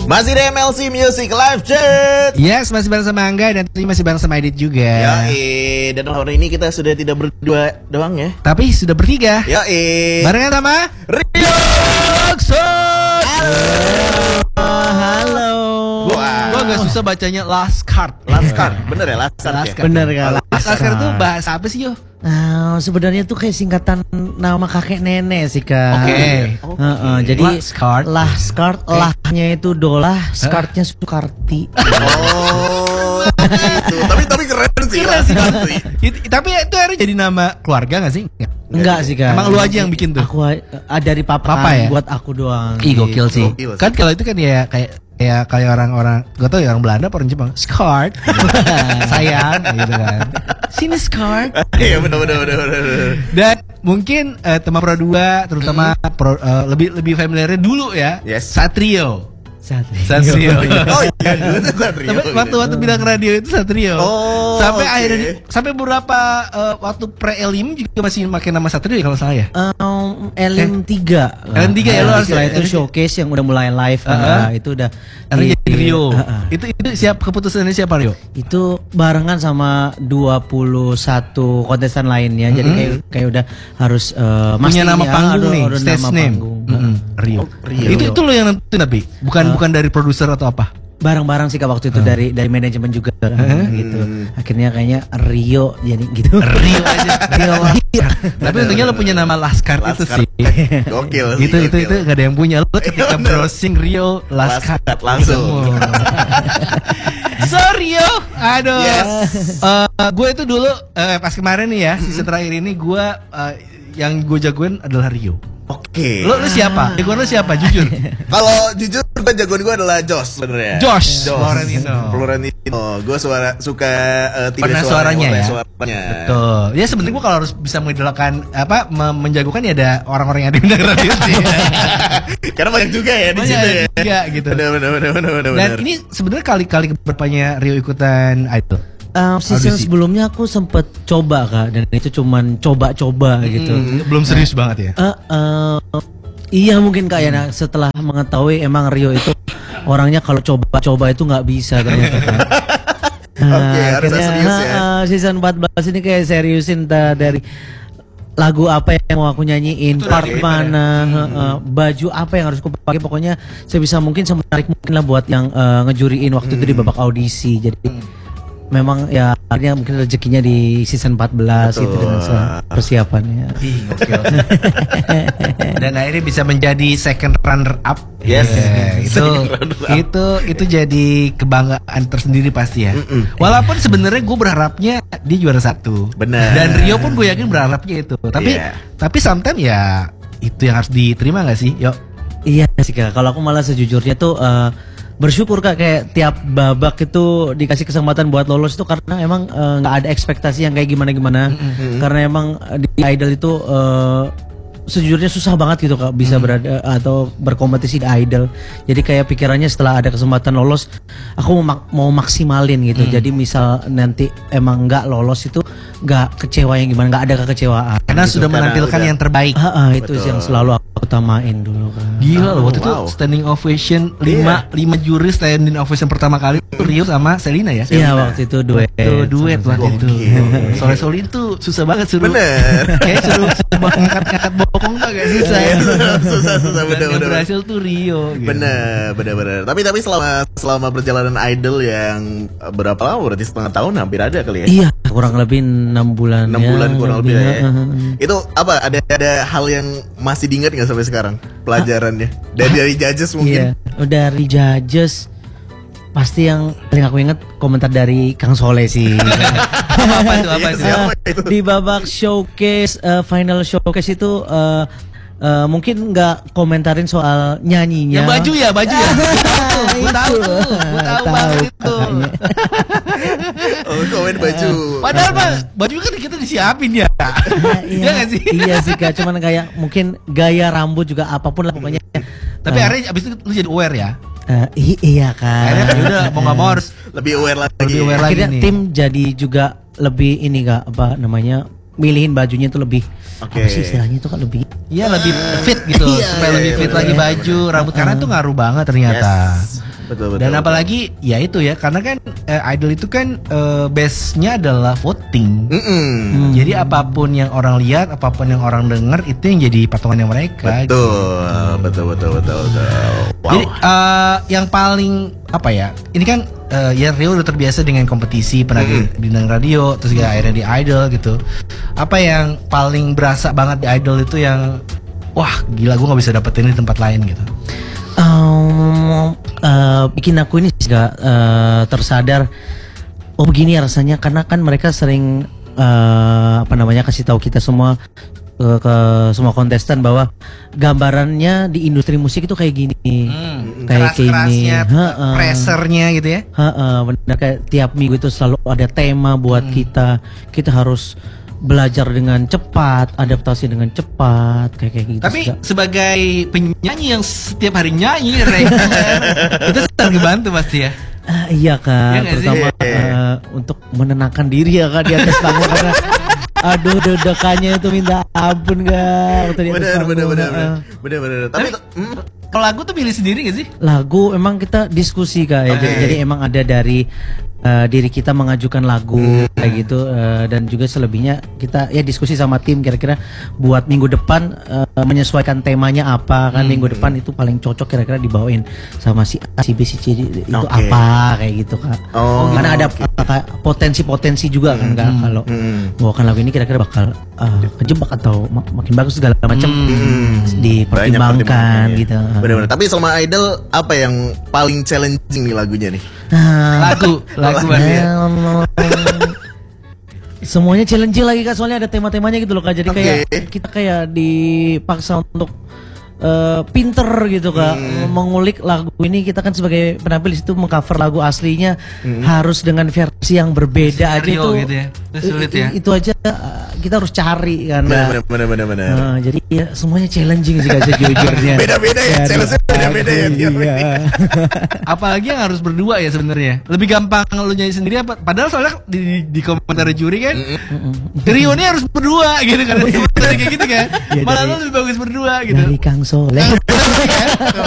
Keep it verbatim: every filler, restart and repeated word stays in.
Masih di M L C Music Live Chat. Yes, masih bareng sama Angga dan tentunya masih bareng sama Edit juga. Yoi, dan hari ini kita sudah tidak berdua doang ya, tapi sudah bertiga. Yoi, barengan sama Rio Jackson. Halo. Halo. Gua Gua agak susah bacanya last card. Last card, bener ya last card Last ya? card. Bener kan? Last card itu bahasa apa sih yo? Nah, sebenarnya tuh kayak singkatan nama kakek nenek sih kak. Oke. Oke. Heeh, jadi Last card. last card, lahnya itu dolah, skartnya Sukarti. Oh, gitu. Tapi tapi keren sih. Keren last sih. card sih. Itu- Tapi itu akhirnya jadi nama keluarga gak sih? Nggak. Enggak sih kak. Emang lu aja yang bikin tuh? Aku uh, dari papa, Papa kan, ya? buat aku doang. Ih gokil sih. Gokil sih. Kan kalau itu kan ya kayak ya kayak orang-orang, gak tau ya orang Belanda apa orang Jepang, Skart, sayang, gitu kan. Sini Skart. Iya bener bener bener bener. Dan mungkin eh, teman Pro dua terutama pro, eh, lebih lebih familiarnya dulu ya. Yes. Satrio. Satrio. Satrio. Oh iya dulu tuh Satrio. Tapi waktu waktu bilang radio itu Satrio. Oh, sampai oke. akhirnya di- sampai beberapa eh, waktu pre-elim juga masih pakai nama Satrio ya kalau salah ya. Um, Elim tiga. Elim tiga ya, lu harus- Setelah itu showcase yang udah mulai live kan, Uh-huh. nah, itu udah Akhirnya jadi Rio. Uh-uh. Itu itu siap keputusannya siapa Rio? Itu barengan sama dua puluh satu kontestan lainnya. Jadi kayak kayak udah harus uh, Punya mastiin nama ya, panggung ada- nih, ada stage nama name. panggung. Mm-mm, Rio. Oh, Rio. Itu itu lo yang nentuin tapi bukan bukan dari produser atau apa? Bareng-bareng sih kak waktu itu dari dari manajemen juga gitu. Akhirnya kayaknya Rio jadi gitu. Rio aja. Rio. Tapi untungnya lo punya nama Laskar Last itu card. sih. Gokil sih, itu itu gokil. itu gak ada yang punya. Lo ketika Bener. browsing Rio Laskar Last card langsung. So Rio, aduh. Yes. Eh, gue itu dulu eh, pas kemarin nih ya season terakhir ini gue eh, yang gue jagoin adalah Rio. Oke. Lo lo siapa? Jagoan lo siapa? Jujur. Kalau jujur gue jagoan gue adalah Josh sebenarnya. Josh Florentino. Florentino. Gue suara suka uh, tiga Pernah suara suaranya ya? Suaranya. Betul. Ya sebenarnya gue kalau harus bisa mengidolakan apa me- menjagokan ya ada orang-orang yang diundang radio sih. Karena banyak juga ya di Banyak situ ya. juga gitu. Benar benar benar benar benar. Dan benar. ini sebenarnya kali-kali keberapanya Rio ikutan Idol. Um, season Audisi. sebelumnya aku sempet coba kak, dan itu cuman coba-coba gitu. Belum serius banget ya. Eh, eh, iya mungkin kak ya, nah, setelah mengetahui emang Rio itu orangnya kalau coba-coba itu nggak bisa ternyata kan. Oke, harusnya serius ya. eh, season empat belas ini kayak seriusin ta, dari lagu apa yang mau aku nyanyiin, Itu part lagi, mana, eh, eh, baju apa yang harus aku pakai, pokoknya sebisa mungkin semenarik mungkin lah buat yang eh, ngejuriin waktu itu di babak audisi. Jadi memang ya akhirnya mungkin rezekinya di season empat belas Betul. gitu dengan se- persiapannya. Ih, gokil. Dan akhirnya bisa menjadi second runner up. Yes. Yeah, itu Second runner up. itu itu jadi kebanggaan tersendiri pasti ya. Walaupun sebenarnya gue berharapnya dia juara satu. Benar. Dan Rio pun gue yakin berharapnya itu. Tapi Iya. tapi sometimes ya itu yang harus diterima gak sih? Yuk. Iya sih kak, kalau aku malah sejujurnya tuh eh, bersyukur kak, kayak tiap babak itu dikasih kesempatan buat lolos itu karena emang eh, nggak ada ekspektasi yang kayak gimana gimana. Karena emang eh, di Idol itu eh, sejujurnya susah banget gitu kak bisa berada atau berkompetisi di Idol. Jadi kayak pikirannya setelah ada kesempatan lolos, aku mau, mak- mau maksimalin gitu. Jadi misal nanti emang nggak lolos itu nggak kecewa yang gimana, nggak ada kekecewaan. Karena gitu. sudah karena menampilkan udah- yang terbaik. Ah, ah, itu Betul. sih yang selalu aku utamain dulu kan. Gila loh, Oh, waktu wow. itu standing ovation lima lima juri standing ovation pertama kali itu Rio sama Selina ya. Iya waktu itu duet. Itu duet sama-sama. waktu itu. Gokil. Sore Soli itu susah banget suruh. Bener. Kayak suruh suruh ngangkat-ngangkat bokong tuh agak susah. Iya, susah susah Dan bener yang bener. berhasil tuh Rio. Gitu. Bener, bener, bener. Tapi tapi selama selama perjalanan Idol yang eh, berapa lama? Berarti setengah tahun hampir ada kali ya? Iya, kurang lebih enam bulan. Enam bulan kurang lebih ya. uh, uh, uh. Itu apa? Ada ada hal yang masih diingat nggak sampai sekarang pelajarannya? Dari dari judges Iya, mungkin. udah dari judges pasti yang paling aku inget komentar dari Kang Soleh sih. Apa itu apa Iya, itu? siapa Eh, itu? Di babak showcase, eh, final showcase itu eh, eh, mungkin nggak komentarin soal nyanyinya. Yang baju ya, baju ya. Gue tahu Itu. tuh, gue tahu Tahu, banget itu. kakaknya. Oh, komen baju. Padahal mah baju kan kita disiapin ya. Nah, Iya nggak sih? Iya sih kak, cuman kayak mungkin gaya rambut juga apapun lah pokoknya. Tapi Eh, akhirnya abis itu lu jadi aware ya. eh, i- iya kan. Akhirnya ya udah mau nggak mau harus Lebih aware lagi. Lebih aware lagi. Akhirnya nih. tim jadi juga lebih ini kak, apa namanya, milihin bajunya tuh lebih Oke. apa sih istilahnya itu kan lebih Iya lebih fit gitu Iya, supaya iya, lebih iya, fit bener, lagi bener, baju bener. rambut karena tuh ngaruh banget ternyata. Yes. Betul, betul, Dan betul. apalagi ya itu ya, karena kan eh, idol itu kan eh, base-nya adalah voting. Mm-mm. Jadi apapun yang orang lihat, apapun yang orang dengar itu yang jadi patungannya mereka. Betul, betul, betul, betul, betul. Wow. Jadi eh, yang paling apa ya? Ini kan eh, ya Rio udah terbiasa dengan kompetisi, pernah di bintang radio, terus juga akhirnya di Idol gitu. Apa yang paling berasa banget di Idol itu yang wah gila gue nggak bisa dapetin di tempat lain gitu. Um, uh, bikin aku ini juga uh, tersadar. Oh begini ya rasanya, karena kan mereka sering uh, apa namanya kasih tahu kita semua ke, ke semua kontestan bahwa gambarannya di industri musik itu kayak gini, kayak gini, Keras-kerasnya, Heeh. pressernya gitu ya. Heeh, benar, kayak tiap minggu itu selalu ada tema buat kita. Kita harus belajar dengan cepat, adaptasi dengan cepat, kayak kayak gitu. Tapi juga. sebagai penyanyi yang setiap hari nyanyi reguler, itu sangat ngebantu pasti ya. Ah, iya Iya kak, nggak sih? terutama eh, untuk menenangkan diri ya kak di atas panggung karena aduh deg-degannya itu minta ampun kak. Waktu di atas Bener, panggung, bener, bener, eh. bener, bener, bener. Tapi, Tapi- mm, Kalau lagu tuh pilih sendiri gak sih? Lagu emang kita diskusi kak ya. Oke. Jadi, jadi emang ada dari eh, diri kita mengajukan lagu kayak gitu eh, dan juga selebihnya kita ya diskusi sama tim kira-kira buat minggu depan eh, menyesuaikan temanya apa kan minggu depan itu paling cocok kira-kira dibawain sama si A, si B, si C D itu Oke. apa kayak gitu kak. Oh, Karena ada oke. eh, potensi-potensi juga kan kak kalau mm. bawakan lagu ini kira-kira bakal eh, kejebak atau mak- makin bagus segala macam Banyak dipertimbangkan pertimbangannya. gitu. Bener-bener. Tapi selama Idol apa yang paling challenging nih lagunya nih? Nah, Lagu, lagu berarti ya. semuanya challenging lagi kak, soalnya ada tema-temanya gitu loh kak. Jadi Oke. kayak kita kayak dipaksa untuk eh, pinter gitu kak, mengulik lagu ini. Kita kan sebagai penampil di situ mengcover lagu aslinya harus dengan versi yang berbeda aja Skenario itu gitu ya. Itu sulit ya. itu aja eh, kita harus cari kan. Bener, bener, bener, bener. Nah, jadi ya semuanya challenging sih kak sejujurnya. Beda-beda ya, Dari challenge-nya beda-beda ya, lagu, tiap iya. Apalagi yang harus berdua ya sebenarnya. Lebih gampang lu nyanyi sendiri apa? Padahal soalnya di, di komentar juri kan Rio ini harus berdua gitu kan. Sebenarnya kayak gitu kan. Iya, Malah dari- lu lebih bagus berdua gitu. Dari Kang Soleh.